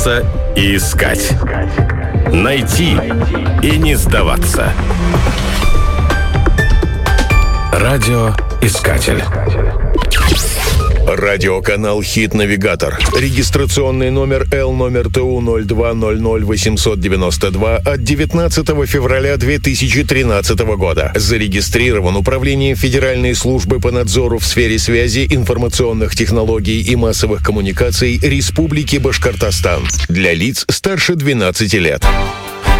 бояться и искать. Найти и не сдаваться. Радиоискатель. Радиоканал «Хит-навигатор». Регистрационный номер L-номер ТУ-02-00892 от 19 февраля 2013 года. Зарегистрирован Управлением Федеральной службы по надзору в сфере связи, информационных технологий и массовых коммуникаций Республики Башкортостан. Для лиц старше 12 лет.